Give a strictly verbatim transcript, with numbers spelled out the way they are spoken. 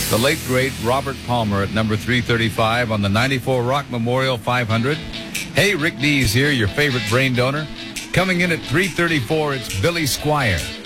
The late, great Robert Palmer at number three thirty-five on the ninety-four Rock Memorial five hundred. Hey, Rick Dees here, your favorite brain donor. Coming in at three thirty-four, it's Billy Squier.